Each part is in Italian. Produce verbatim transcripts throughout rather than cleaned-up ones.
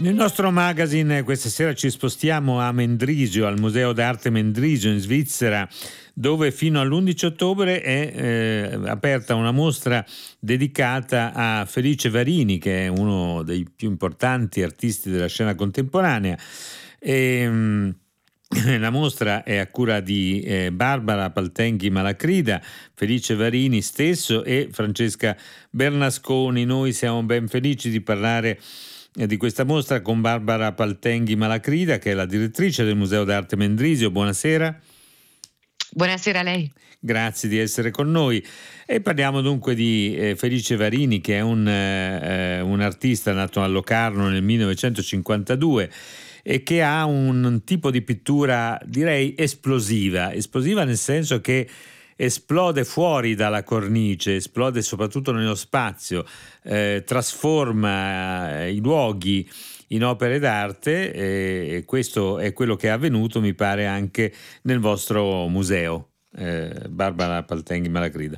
Nel nostro magazine questa sera ci spostiamo a Mendrisio, al Museo d'Arte Mendrisio in Svizzera, dove fino all'undici ottobre è eh, aperta una mostra dedicata a Felice Varini, che è uno dei più importanti artisti della scena contemporanea. E, mh, la mostra è a cura di eh, Barbara Paltenghi Malacrida, Felice Varini stesso e Francesca Bernasconi. Noi siamo ben felici di parlare di questa mostra con Barbara Paltenghi Malacrida, che è la direttrice del Museo d'Arte Mendrisio. Buonasera. Buonasera a lei. Grazie di essere con noi. E parliamo dunque di eh, Felice Varini, che è un, eh, un artista nato a Locarno nel millenovecentocinquantadue e che ha un tipo di pittura, direi, esplosiva. Esplosiva nel senso che esplode fuori dalla cornice, esplode soprattutto nello spazio, eh, trasforma i luoghi in opere d'arte, e, e questo è quello che è avvenuto, mi pare, anche nel vostro museo, eh, Barbara Paltenghi Malacrida.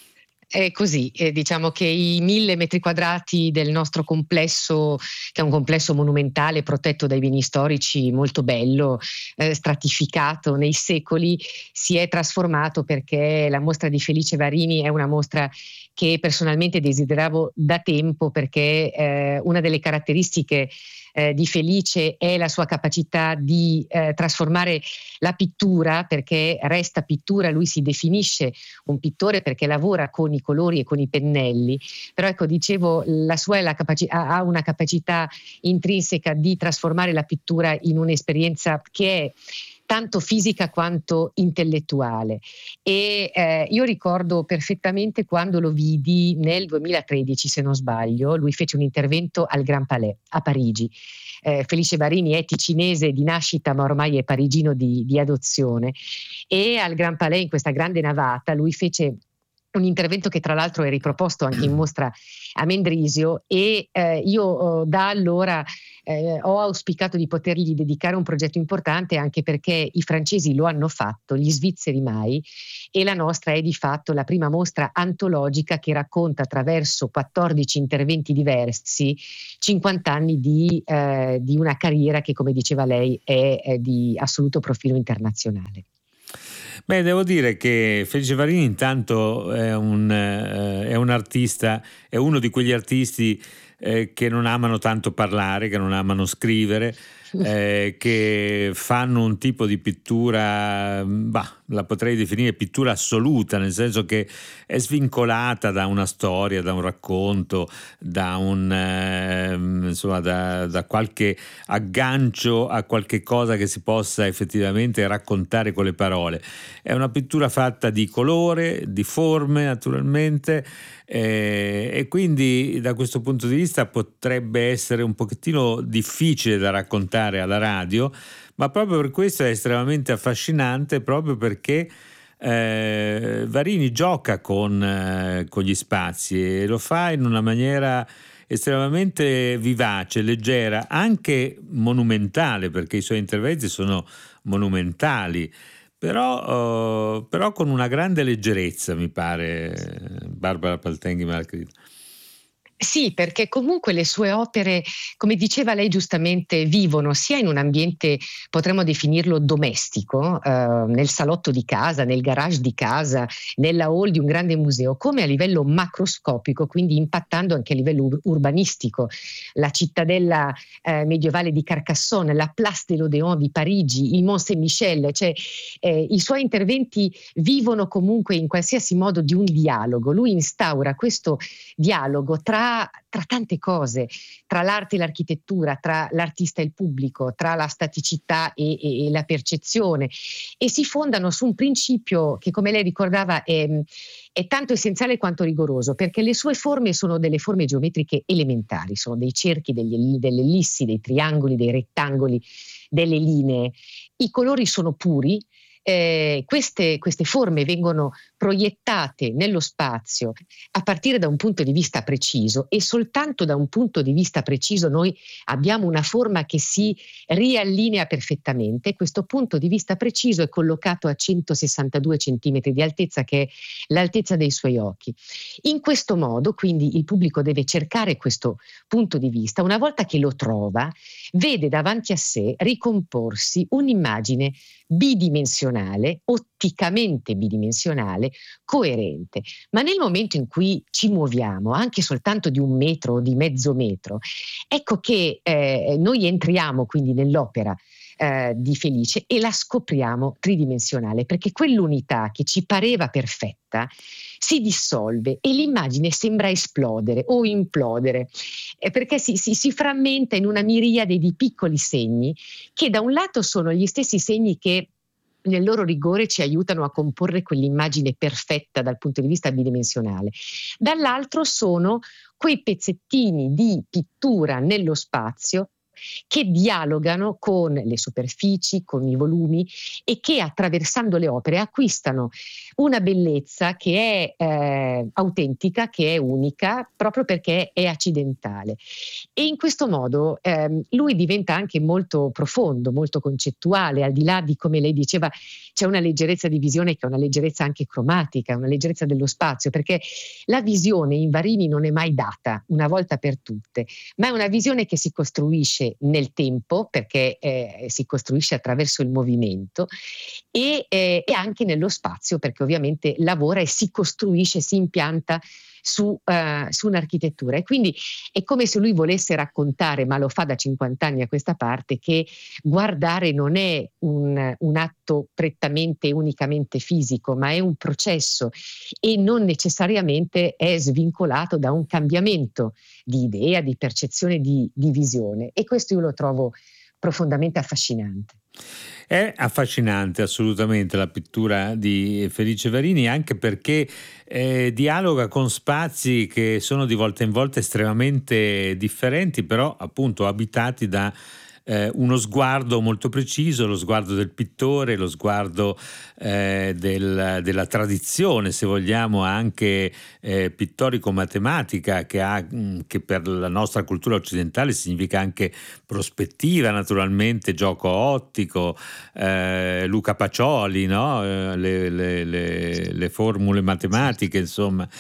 È così, eh, diciamo che i mille metri quadrati del nostro complesso, che è un complesso monumentale protetto dai beni storici, molto bello, eh, stratificato nei secoli, si è trasformato perché la mostra di Felice Varini è una mostra che personalmente desideravo da tempo, perché eh, una delle caratteristiche eh, di Felice è la sua capacità di eh, trasformare la pittura, perché resta pittura. Lui si definisce un pittore perché lavora con i colori e con i pennelli, però ecco, dicevo, la sua è la capaci- ha una capacità intrinseca di trasformare la pittura in un'esperienza che è tanto fisica quanto intellettuale. E eh, io ricordo perfettamente quando lo vidi nel duemilatredici, se non sbaglio. Lui fece un intervento al Grand Palais a Parigi. Eh, Felice Varini è ticinese di nascita, ma ormai è parigino di, di adozione, e al Grand Palais, in questa grande navata, lui fece un intervento che tra l'altro è riproposto anche in mostra a Mendrisio, e eh, io oh, da allora eh, ho auspicato di potergli dedicare un progetto importante, anche perché i francesi lo hanno fatto, gli svizzeri mai, e la nostra è di fatto la prima mostra antologica che racconta, attraverso quattordici interventi diversi, cinquanta anni di, eh, di una carriera che, come diceva lei, è, è di assoluto profilo internazionale. Beh, devo dire che Felice Varini intanto è un, eh, è un artista, è uno di quegli artisti eh, che non amano tanto parlare, che non amano scrivere, eh, che fanno un tipo di pittura, bah, la potrei definire pittura assoluta, nel senso che è svincolata da una storia, da un racconto, da un eh, insomma da, da qualche aggancio a qualche cosa che si possa effettivamente raccontare con le parole. È una pittura fatta di colore, di forme, naturalmente, eh, e quindi da questo punto di vista potrebbe essere un pochettino difficile da raccontare alla radio, ma proprio per questo è estremamente affascinante, proprio perché eh, Varini gioca con, eh, con gli spazi e lo fa in una maniera estremamente vivace, leggera, anche monumentale, perché i suoi interventi sono monumentali, però, uh, però con una grande leggerezza, mi pare, Barbara Paltenghi Malacrida. Sì, perché comunque le sue opere, come diceva lei giustamente, vivono sia in un ambiente, potremmo definirlo domestico, eh, nel salotto di casa, nel garage di casa, nella hall di un grande museo, come a livello macroscopico, quindi impattando anche a livello ur- urbanistico. La cittadella eh, medievale di Carcassonne, la Place de l'Odéon di Parigi, il Mont Saint-Michel, cioè eh, i suoi interventi vivono comunque in qualsiasi modo di un dialogo. Lui instaura questo dialogo tra tra tante cose, tra l'arte e l'architettura, tra l'artista e il pubblico, tra la staticità e, e, e la percezione, e si fondano su un principio che, come lei ricordava, è, è tanto essenziale quanto rigoroso, perché le sue forme sono delle forme geometriche elementari, sono dei cerchi, degli, delle ellissi, dei triangoli, dei rettangoli, delle linee. I colori sono puri. Eh, queste, queste forme vengono proiettate nello spazio a partire da un punto di vista preciso, e soltanto da un punto di vista preciso noi abbiamo una forma che si riallinea perfettamente. Questo punto di vista preciso è collocato a centosessantadue centimetri di altezza, che è l'altezza dei suoi occhi. In questo modo, quindi, il pubblico deve cercare questo punto di vista. Una volta che lo trova, vede davanti a sé ricomporsi un'immagine bidimensionale, otticamente bidimensionale, coerente. Ma nel momento in cui ci muoviamo, anche soltanto di un metro o di mezzo metro, ecco che eh, noi entriamo quindi nell'opera eh, di Felice e la scopriamo tridimensionale, perché quell'unità che ci pareva perfetta si dissolve e l'immagine sembra esplodere o implodere, eh, perché si, si, si frammenta in una miriade di piccoli segni, che da un lato sono gli stessi segni che nel loro rigore ci aiutano a comporre quell'immagine perfetta dal punto di vista bidimensionale. Dall'altro sono quei pezzettini di pittura nello spazio che dialogano con le superfici, con i volumi, e che attraversando le opere acquistano una bellezza che è eh, autentica, che è unica, proprio perché è accidentale. E in questo modo ehm, lui diventa anche molto profondo, molto concettuale, al di là di, come lei diceva, c'è una leggerezza di visione che è una leggerezza anche cromatica, una leggerezza dello spazio, perché la visione in Varini non è mai data una volta per tutte, ma è una visione che si costruisce nel tempo, perché eh, si costruisce attraverso il movimento, e, eh, e anche nello spazio, perché ovviamente lavora e si costruisce, si impianta su, uh, su un'architettura. E quindi è come se lui volesse raccontare, ma lo fa da cinquanta anni a questa parte, che guardare non è un, un atto prettamente e unicamente fisico, ma è un processo, e non necessariamente è svincolato da un cambiamento di idea, di percezione, di, di visione. E questo io lo trovo profondamente affascinante. È affascinante assolutamente la pittura di Felice Varini, anche perché eh, dialoga con spazi che sono di volta in volta estremamente differenti, però appunto abitati da eh, uno sguardo molto preciso, lo sguardo del pittore, lo sguardo eh, del, della tradizione, se vogliamo, anche eh, pittorico-matematica, che, ha, che per la nostra cultura occidentale significa anche prospettiva, naturalmente, gioco ottico, eh, Luca Pacioli, no? eh, le, le, le, le formule matematiche, insomma.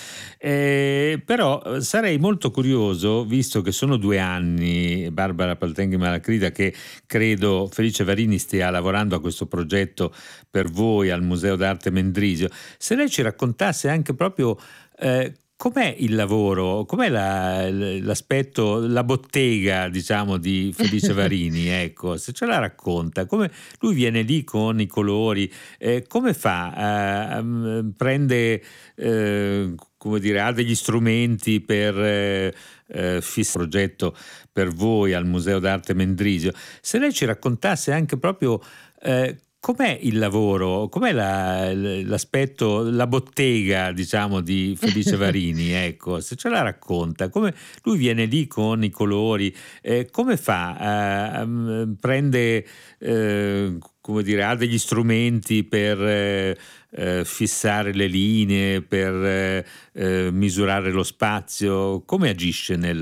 Eh, però sarei molto curioso, visto che sono due anni, Barbara Paltenghi Malacrida, che credo Felice Varini stia lavorando a questo progetto per voi al Museo d'Arte Mendrisio, se lei ci raccontasse anche proprio eh, com'è il lavoro, com'è la, l'aspetto, la bottega, diciamo, di Felice Varini, ecco, se ce la racconta, come lui viene lì con i colori, eh, come fa, eh, prende, eh, come dire, ha degli strumenti per eh, eh, fissare il progetto per voi al Museo d'Arte Mendrisio, se lei ci raccontasse anche proprio eh, com'è il lavoro, com'è la, l'aspetto, la bottega, diciamo, di Felice Varini, ecco, se ce la racconta, come lui viene lì con i colori, eh, come fa, eh, prende, eh, come dire, ha degli strumenti per eh, eh, fissare le linee, per eh, eh, misurare lo spazio, come agisce nel